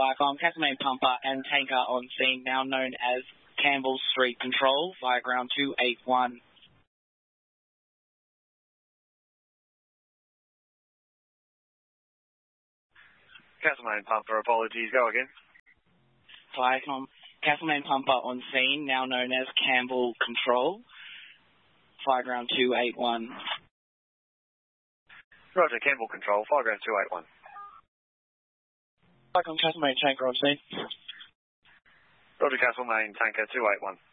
Viacom, Castlemaine Pumper and Tanker on scene, now known as Campbell Street Control, via ground 281. Castlemaine Pumper, apologies, go again. Viacom, Castlemaine Pumper on scene, now known as Campbell Control, via ground 281. Roger, Campbell Control, via ground 281. Viacom, Castlemaine Tanker on scene. Roger, Castlemaine Tanker 281.